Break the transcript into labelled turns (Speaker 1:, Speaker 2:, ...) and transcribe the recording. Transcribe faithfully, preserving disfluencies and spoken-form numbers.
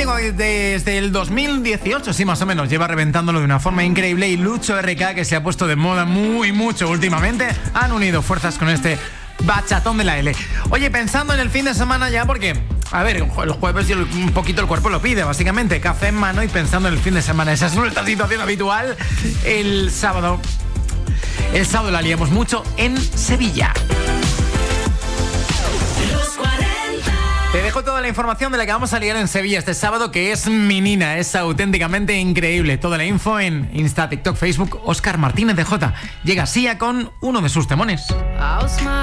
Speaker 1: digo, desde el dos mil dieciocho, sí, más o menos, lleva reventándolo de una forma increíble, y Lucho R K, que se ha puesto de moda muy mucho últimamente, han unido fuerzas con este bachatón de la L. Oye, pensando en el fin de semana ya, porque, a ver, el jueves un poquito el cuerpo lo pide, básicamente, café en mano y pensando en el fin de semana. Esa es nuestra situación habitual. El sábado, el sábado la liamos mucho en Sevilla. Te dejo toda la información de la que vamos a liar en Sevilla este sábado, que es menina, es auténticamente increíble. Toda la info en Insta, TikTok, Facebook. Óscar Martínez de Jota. Llega Sia con uno de sus temones.